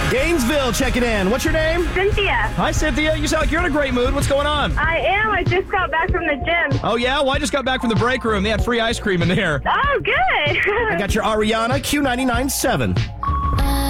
Gainesville, checking in. What's your name? Cynthia. Hi, Cynthia. You sound like you're in a great mood. What's going on? I am. I just got back from the gym. Oh, yeah? Well, I just got back from the break room. They had free ice cream in there. Oh, good. I got your Ariana Q99.7.